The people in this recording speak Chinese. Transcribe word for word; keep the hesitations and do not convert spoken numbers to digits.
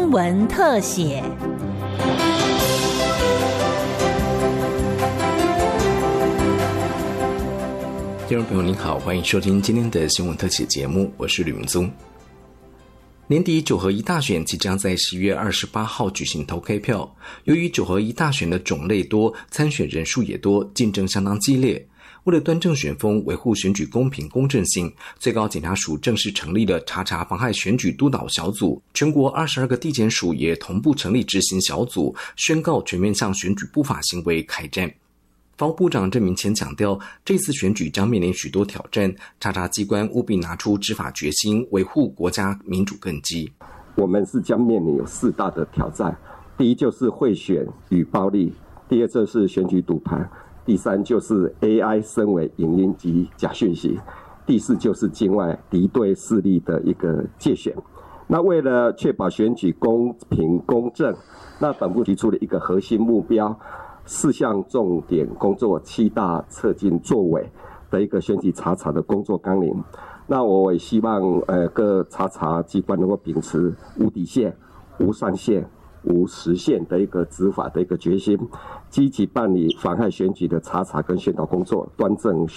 新闻特写。 听众朋友您好，欢迎收听今天的新闻特写节目，我是吕明宗。年底九合一大选即将在十一月二十八号举行投开票，由于九合一大选的种类多，参选人数也多，竞争相当激烈。为了端正选风，维护选举公平公正性，最高检察署正式成立了查查妨害选举督导小组，全国二十二个地检署也同步成立执行小组，宣告全面向选举不法行为开战。法务部长郑明乾强调，这次选举将面临许多挑战，查查机关务必拿出执法决心，维护国家民主根基。 我们是将面临有四大的挑战，第一就是贿选与暴力，第二就是选举赌盘，第三就是 A I 深伪影音及假讯息，第四就是境外敌对势力的一个介选。那为了确保选举公平公正，那本部提出了一个核心目标，四项重点工作，七大策进作为的一个选举查查的工作纲领。那我也希望呃各查查机关能够秉持无底线、无上限、无时限的一个执法的一个决心，积极办理妨害选举的查查跟宣导工作，端正